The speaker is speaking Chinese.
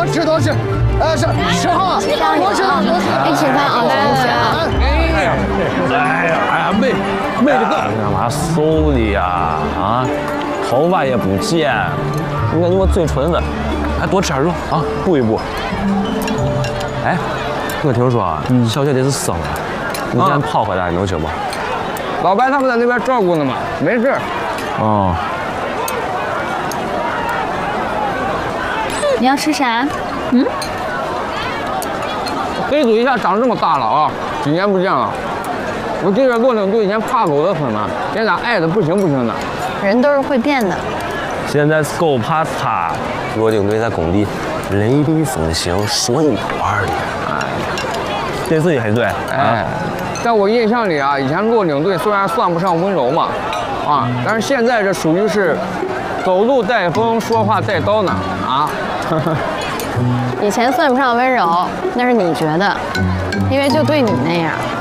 多吃多吃。10号，多吃多吃。 哎，吃饭啊，来来啊！ 哎呀，美的个，干嘛瘦的呀？啊，头发也不剪，你看你我嘴唇子，还多吃点肉啊，补一补。哎，我听说啊，小姐姐是生了，你今天跑回来能行吗？ 老白他们在那边照顾呢嘛，没事。 哦。 你要吃啥？ 黑嘴一下长这么大了啊，几年不见了。我记得骆领队以前怕狗的很呢，现在爱的不行不行的。 人都是会变的。 现在是狗怕他，骆领队在工地雷厉风行，说一不二的。哎，这是一黑嘴。 哎，在我印象里啊，以前骆领队虽然算不上温柔嘛，啊，但是现在这属于是走路带风，说话带刀呢啊。 以前算不上温柔，那是你觉得，因为就对你那样。